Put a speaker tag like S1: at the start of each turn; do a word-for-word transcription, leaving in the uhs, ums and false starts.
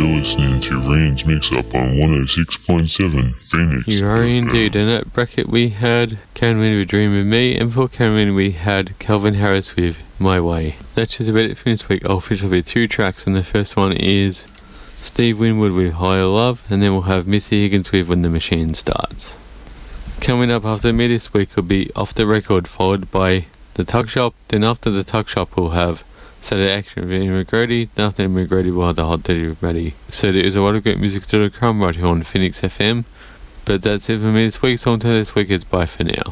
S1: You're listening to Rand's Mix-Up on one oh six point seven Phoenix.
S2: You are
S1: F M.
S2: indeed. In that bracket we had Karen Winnie with Dream of Me, and before Karen Winnie we had Calvin Harris with My Way. That's just about it for this week. I'll finish off with two tracks, and the first one is Steve Winwood with Higher Love, and then we'll have Missy Higgins with When the Machine Starts. Coming up after me this week will be Off the Record, followed by The Tuck Shop. Then after The Tuck Shop we'll have Saturday Action with Ian McGrady. Then after Ian McGrady we'll have The Hot Dirty with Maddie. So there is a lot of great music still to come right here on Phoenix F M. But that's it for me this week, so until this week it's bye for now.